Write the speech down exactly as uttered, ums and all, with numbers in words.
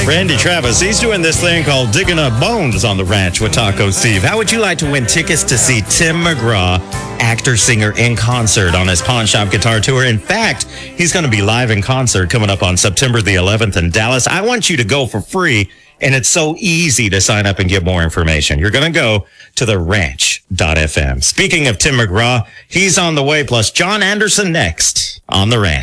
Randy Travis, he's doing this thing called Digging Up Bones on the Ranch with Taco Steve. How would you like to win tickets to see Tim McGraw, actor-singer, in concert on his Pawn Shop Guitar Tour? In fact, he's going to be live in concert coming up on September the eleventh in Dallas. I want you to go for free, and it's so easy to sign up and get more information. You're going to go to the ranch dot f m. Speaking of Tim McGraw, he's on the way, plus John Anderson next on The Ranch.